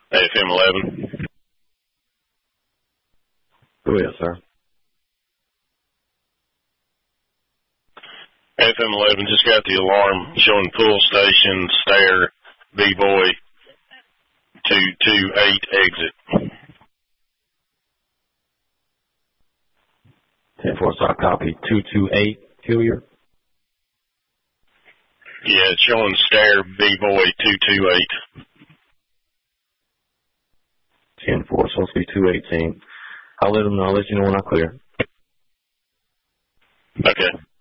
AFM 11. Go ahead, sir. AFM 11 just got the alarm showing pull station, stair, B-boy, 228 exit. 10-4, so I copy 228, Hilliard. Yeah, it's showing stair, B-boy, 228. 10-4, supposed to be 218. I'll let you know when I clear. Okay.